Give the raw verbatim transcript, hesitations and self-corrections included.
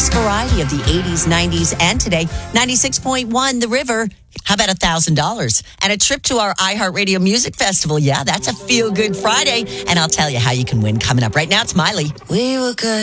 best variety of the eighties, nineties, and today. ninety-six point one, The River. How about one thousand dollars? And a trip to our iHeartRadio Music Festival. Yeah, that's a feel-good Friday. And I'll tell you how you can win coming up. Right now, it's Miley. We were good.